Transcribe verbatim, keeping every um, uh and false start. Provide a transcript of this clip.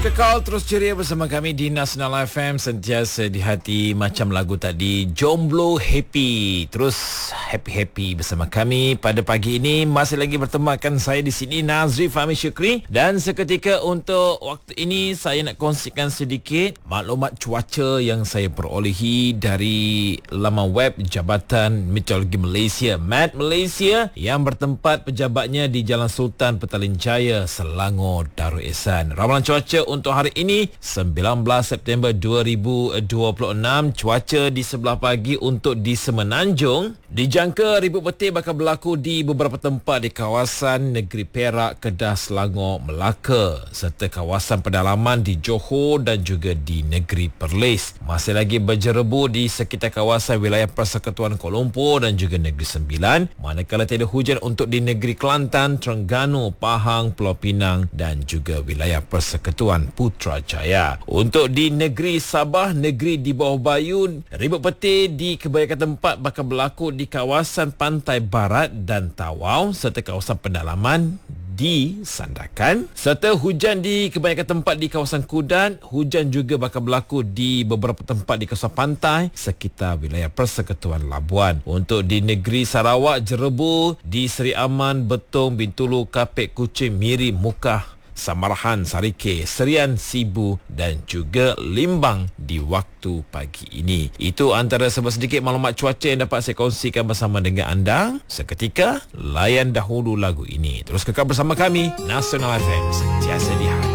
kekal terus ceria bersama kami di Nasional F M, sentiasa di hati macam lagu tadi, Jomblo Happy. Terus happy-happy bersama kami pada pagi ini. Masih lagi bertemakan saya di sini, Nazri Fahmi Syukri, dan seketika untuk waktu ini saya nak kongsikan sedikit maklumat cuaca yang saya perolehi dari laman web Jabatan Meteorologi Malaysia, M A T Malaysia, yang bertempat pejabatnya di Jalan Sultan Petaling Jaya, Selangor, Darul Ehsan. Ramalan cuaca untuk hari ini sembilan belas September dua ribu dua puluh enam. Cuaca di sebelah pagi untuk di Semenanjung dijangka ribut petir bakal berlaku di beberapa tempat di kawasan negeri Perak, Kedah, Selangor, Melaka, serta kawasan pedalaman di Johor dan juga di negeri Perlis. Masih lagi berjerebu di sekitar kawasan wilayah Persekutuan Kuala Lumpur dan juga negeri Sembilan, manakala tiada hujan untuk di negeri Kelantan, Terengganu, Pahang, Pulau Pinang dan juga wilayah Persekutuan Putrajaya. Untuk di negeri Sabah, negeri di bawah Bayun, ribut petir di kebanyakan tempat bakal berlaku di kawasan pantai barat dan Tawau serta kawasan pedalaman di Sandakan, serta hujan di kebanyakan tempat di kawasan Kudat. Hujan juga bakal berlaku di beberapa tempat di kawasan pantai sekitar wilayah Persekutuan Labuan. Untuk di negeri Sarawak, jerebu di Seri Aman, Betong, Bintulu, Kapit, Kuching, Miri, Mukah, Samarahan, Sarike, Serian, Sibu dan juga Limbang di waktu pagi ini. Itu antara sedikit maklumat cuaca yang dapat saya kongsikan bersama dengan anda. Seketika, layan dahulu lagu ini. Terus kekal bersama kami, Nasional F M, sentiasa di hati.